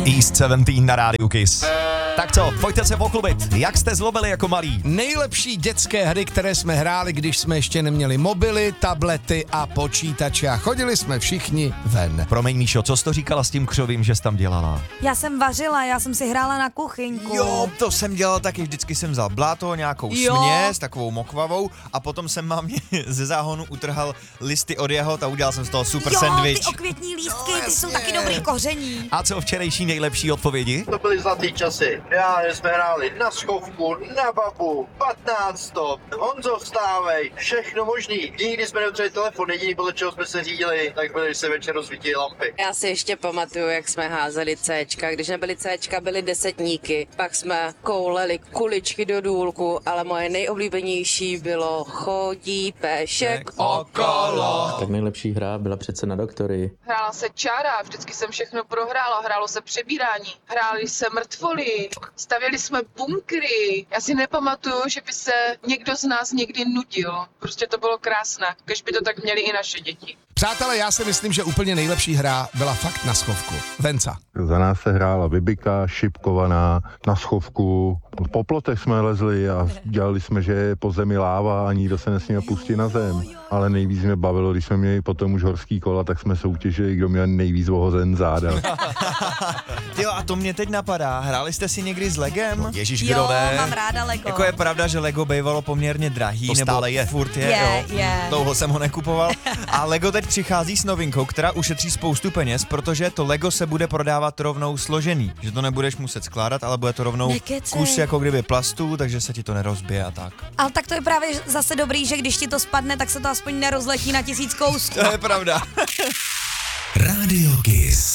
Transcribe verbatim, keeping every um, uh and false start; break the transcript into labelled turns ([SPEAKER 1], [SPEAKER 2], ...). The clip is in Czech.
[SPEAKER 1] East sedmnáct na rádiu Kiss. Tak co, pojďte se pochlubit. Jak jste zlobili jako malí?
[SPEAKER 2] Nejlepší dětské hry, které jsme hráli, když jsme ještě neměli mobily, tablety a počítače a chodili jsme všichni ven.
[SPEAKER 1] Promiň, Míšo, co jsi to říkala s tím křovím, že jsi tam dělala?
[SPEAKER 3] Já jsem vařila, já jsem si hrála na kuchyňku.
[SPEAKER 4] Jo, to jsem dělal taky, vždycky jsem vzal bláto, nějakou
[SPEAKER 3] Jo.
[SPEAKER 4] směs, takovou mokvavou a potom jsem mámě ze záhonu utrhal listy od jahod a udělal jsem z toho super
[SPEAKER 3] jo,
[SPEAKER 4] sandwich.
[SPEAKER 3] ty okvětní lístky,
[SPEAKER 2] No,
[SPEAKER 3] ty jsou
[SPEAKER 2] jasně.
[SPEAKER 3] taky dobrý koření.
[SPEAKER 1] A co včerejší nejlepší odpovědi?
[SPEAKER 5] To byly zlatý časy. Já jsme hráli na schovku, na babu, patnáct stop, Honzo vstávej, všechno možný. Nikdy jsme neutřeli telefon, jediný podle čeho jsme se řídili, tak byly, když se večer rozsvítily lampy.
[SPEAKER 6] Já si ještě pamatuju, jak jsme házeli Cčka. Když nebyly Cčka, byly desetníky. Pak jsme kouleli kuličky do důlku, ale moje nejoblíbenější bylo chodí pešek okolo.
[SPEAKER 7] Tak nejlepší hra byla přece na doktory.
[SPEAKER 8] Hrála se čára, vždycky jsem všechno prohrála, hrálo se přebírání, hráli se mrtvoly, stavěli jsme bunkry. Já si nepamatuju, že by se někdo z nás někdy nudil. Prostě to bylo krásné, když by to tak měli i naše děti.
[SPEAKER 2] Přátelé, já si myslím, že úplně nejlepší hra byla fakt na schovku. Venca.
[SPEAKER 9] Za nás se hrála vybika, šipkovaná, na schovku. Po plotech jsme lezli a dělali jsme, že je po zemi láva a nikdo se nesmí pustit na zem. Ale nejvíc mě bavilo, když jsme měli potom už horský kola, tak jsme soutěžili, kdo měl nejvíc ohozen záda.
[SPEAKER 4] Jo, a to mě teď napadá, hráli jste si někdy s Legem?
[SPEAKER 1] Ježíš,
[SPEAKER 3] Jo,
[SPEAKER 1] kdo ne?
[SPEAKER 3] mám ráda Lego.
[SPEAKER 4] Jako je pravda, že Lego bývalo poměrně drahý,
[SPEAKER 1] To
[SPEAKER 4] nebo
[SPEAKER 1] stále je.
[SPEAKER 4] furt je,
[SPEAKER 3] Je,
[SPEAKER 4] jo.
[SPEAKER 3] je.
[SPEAKER 4] Dlouho jsem ho nekupoval. A Lego teď přichází s novinkou, která ušetří spoustu peněz, protože to Lego se bude prodávat rovnou složený. Že to nebudeš muset skládat, ale bude to rovnou
[SPEAKER 3] Nekecej.
[SPEAKER 4] kus jako kdyby plastu, takže se ti to nerozbije a tak.
[SPEAKER 3] Ale tak to je právě zase dobrý, že když ti to spadne, tak se to aspoň nerozletí na tisíc kousků.
[SPEAKER 4] To je pravda.
[SPEAKER 10] Radio Kiss.